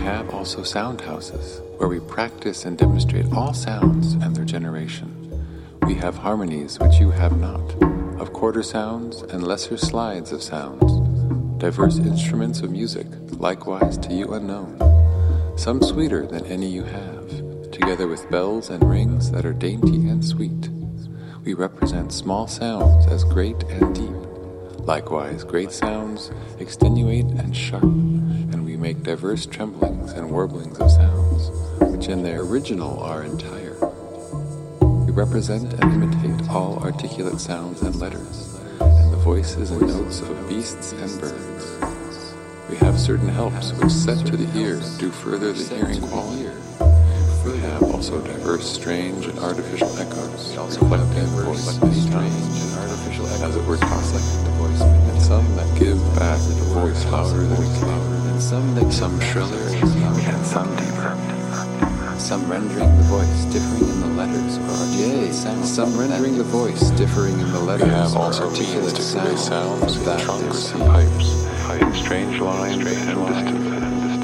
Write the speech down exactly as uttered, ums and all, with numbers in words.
have also sound houses, where we practice and demonstrate all sounds and their generation. We have harmonies which you have not, of quarter sounds and lesser slides of sounds, diverse instruments of music, likewise to you unknown, some sweeter than any you have, together with bells and rings that are dainty and sweet. We represent small sounds as great and deep, likewise great sounds extenuate and sharp, and we make diverse tremblings and warblings of sounds, which in their original are entire. We represent and imitate all articulate sounds and letters, and the voices and notes of beasts and birds. We have certain helps which set to the ear do further the hearing quality. We have also diverse strange and artificial echoes, reflecting the voice many times, as it were tossing the voice, and some that give back the voice louder than it came, and some that some shriller and some deeper, some rendering the voice differing in the letters or articulate sounds, some rendering the voice differing in the letters. We have also articulate sounds, sounds that trunks and pipes, in strange lines and distances.